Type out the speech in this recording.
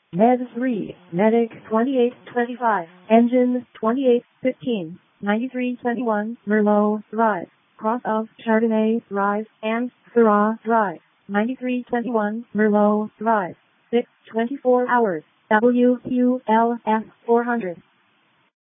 Med 3, Medic 2825, Engine 2815, 9321, Merlot Drive, cross of Chardonnay Drive and Syrah Drive, 9321, Merlot Drive, 624 hours, WQLS 400.